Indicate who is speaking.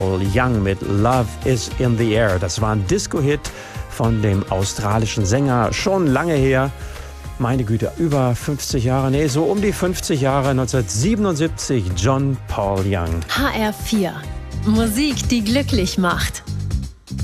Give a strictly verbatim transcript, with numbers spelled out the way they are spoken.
Speaker 1: Paul Young mit Love is in the Air. Das war ein Disco-Hit von dem australischen Sänger, schon lange her. Meine Güte, über fünfzig Jahre, nee, so um die fünfzig Jahre, neunzehnhundertsiebenundsiebzig, John Paul Young.
Speaker 2: H R vier. Musik, die glücklich macht.